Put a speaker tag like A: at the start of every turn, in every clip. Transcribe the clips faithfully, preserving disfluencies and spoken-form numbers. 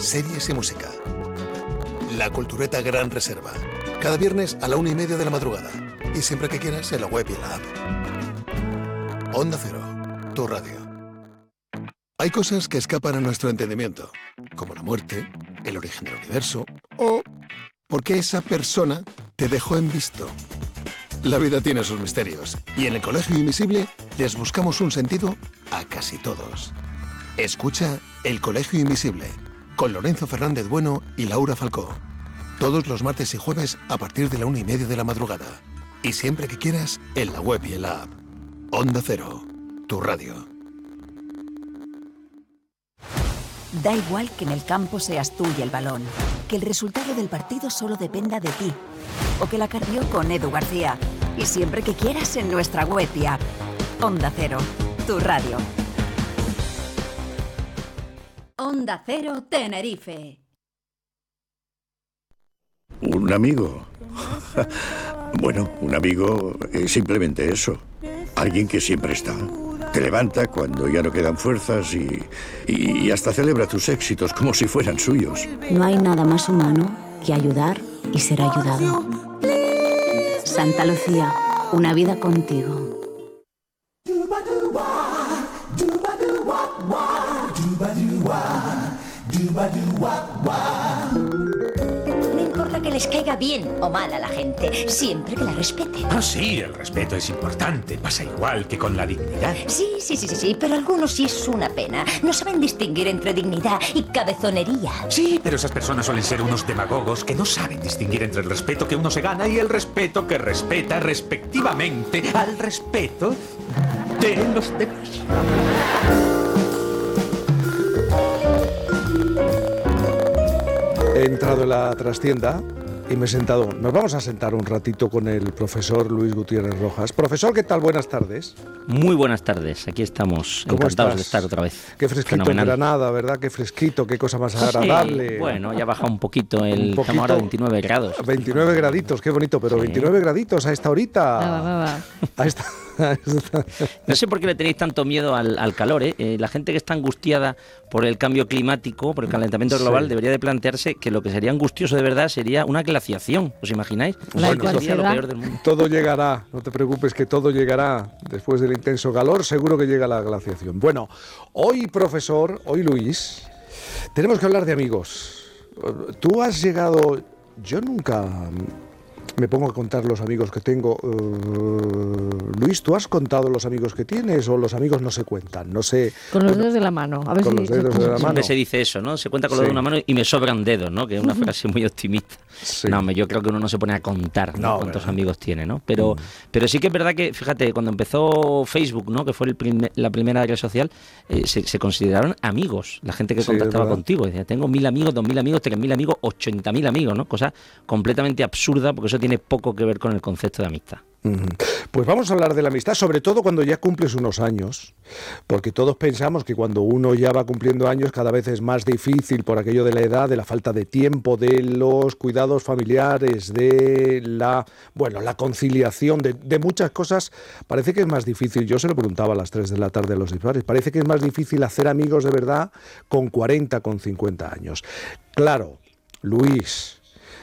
A: series y música. La Cultureta Gran Reserva. Cada viernes a la una y media de la madrugada. Y siempre que quieras en la web y en la app. Onda Cero, tu radio. Hay cosas que escapan a nuestro entendimiento, como la muerte, el origen del universo o por qué esa persona te dejó en visto. La vida tiene sus misterios y en el Colegio Invisible les buscamos un sentido a casi todos. Escucha El Colegio Invisible con Lorenzo Fernández Bueno y Laura Falcó. Todos los martes y jueves a partir de la una y media de la madrugada. Y siempre que quieras en la web y en la app. Onda Cero, tu radio.
B: Da igual que en el campo seas tú y el balón, que el resultado del partido solo dependa de ti, o que la cardió con Edu García, y siempre que quieras en nuestra web y app. Onda Cero, tu radio.
C: Onda Cero Tenerife.
D: ¿Un amigo? Bueno, un amigo es simplemente eso. Alguien que siempre está. Te levanta cuando ya no quedan fuerzas y, y hasta celebra tus éxitos como si fueran suyos.
E: No hay nada más humano que ayudar y ser ayudado. Santa Lucía, una vida contigo.
F: No importa que les caiga bien o mal a la gente, siempre que la respeten.
G: Ah, sí, el respeto es importante. Pasa igual que con la dignidad.
F: Sí, sí, sí, sí, sí, pero algunos sí es una pena. No saben distinguir entre dignidad y cabezonería.
G: Sí, pero esas personas suelen ser unos demagogos que no saben distinguir entre el respeto que uno se gana y el respeto que respeta respectivamente al respeto de los demás.
H: He entrado en la trastienda y me he sentado. Nos vamos a sentar un ratito con el profesor Luis Gutiérrez Rojas. Profesor, ¿qué tal? Buenas tardes.
I: Muy buenas tardes. Aquí estamos encantados estás? de estar otra vez.
H: Qué fresquito Fenomenal. En Granada, ¿verdad? Qué fresquito, qué cosa más agradable.
I: Sí, bueno, ya baja un poquito. El, un poquito, estamos ahora a veintinueve grados.
H: veintinueve graditos, qué bonito. Pero sí. veintinueve graditos a esta horita.
J: Va, va, va.
H: A esta...
I: No sé por qué le tenéis tanto miedo al, al calor, ¿eh? Eh, la gente que está angustiada por el cambio climático, por el calentamiento global, sí. debería de plantearse que lo que sería angustioso de verdad sería una glaciación. ¿Os imagináis?
J: La
I: bueno, eso sería lo peor del mundo.
H: Todo llegará, no te preocupes que todo llegará. Después del intenso calor seguro que llega la glaciación. Bueno, hoy profesor, hoy Luis, tenemos que hablar de amigos. Tú has llegado... Yo nunca... me pongo a contar los amigos que tengo. Uh, Luis, ¿tú has contado los amigos que tienes o los amigos no se cuentan? No sé.
J: Con los dedos de la mano. A ver
H: con
J: si
H: los dedos de la mano.
I: Siempre se dice eso, ¿no? Se cuenta con los sí. dedos de una mano y me sobran dedos, ¿no? Que es una frase muy optimista. Sí. No, yo creo que uno no se pone a contar, ¿no? No, cuántos ¿verdad? amigos tiene, ¿no? Pero, mm. pero sí que es verdad que, fíjate, cuando empezó Facebook, ¿no? Que fue el primer, la primera red social, eh, se, se consideraron amigos. La gente que sí, contactaba contigo. Decía, tengo mil amigos, dos mil amigos, tres mil amigos, ochenta mil amigos, ¿no? Cosa completamente absurda porque eso tiene poco que ver con el concepto de amistad.
H: Pues vamos a hablar de la amistad, sobre todo cuando ya cumples unos años, porque todos pensamos que cuando uno ya va cumpliendo años cada vez es más difícil por aquello de la edad, de la falta de tiempo, de los cuidados familiares, de la, bueno, la conciliación, de, de muchas cosas. Parece que es más difícil, yo se lo preguntaba a las tres de la tarde a los dispares, parece que es más difícil hacer amigos de verdad con cuarenta, con cincuenta años. Claro, Luis...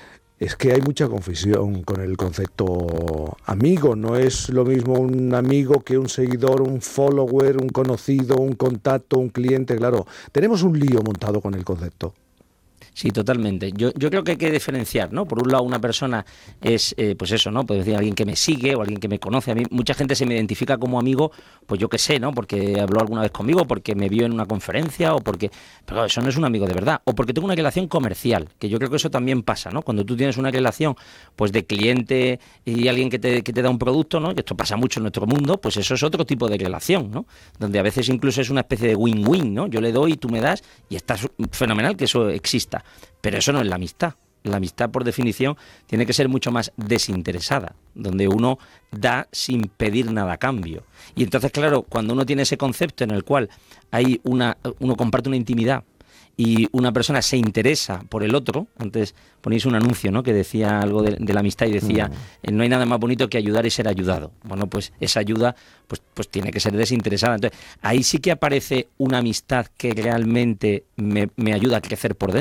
H: Es que hay mucha confusión con el concepto amigo. No es lo mismo un amigo que un seguidor, un follower, un conocido, un contacto, un cliente. Claro, tenemos un lío montado con el concepto.
I: Sí, totalmente. Yo, yo creo que hay que diferenciar, ¿no? Por un lado, una persona es, eh, pues eso, ¿no? Puedo decir alguien que me sigue o alguien que me conoce. A mí mucha gente se me identifica como amigo, pues yo qué sé, ¿no? Porque habló alguna vez conmigo, porque me vio en una conferencia o porque... Pero eso no es un amigo de verdad. O porque tengo una relación comercial, que yo creo que eso también pasa, ¿no? Cuando tú tienes una relación, pues de cliente y alguien que te, que te da un producto, ¿no? Que esto pasa mucho en nuestro mundo, pues eso es otro tipo de relación, ¿no? Donde a veces incluso es una especie de win-win, ¿no? Yo le doy y tú me das y está fenomenal que eso exista. Pero eso no es la amistad. La amistad, por definición, tiene que ser mucho más desinteresada, donde uno da sin pedir nada a cambio. Y entonces, claro, cuando uno tiene ese concepto en el cual hay una, uno comparte una intimidad y una persona se interesa por el otro, antes ponéis un anuncio, ¿no? Que decía algo de, de la amistad y decía, mm. no hay nada más bonito que ayudar y ser ayudado. Bueno, pues esa ayuda pues, pues tiene que ser desinteresada. Entonces, ahí sí que aparece una amistad que realmente me, me ayuda a crecer por dentro.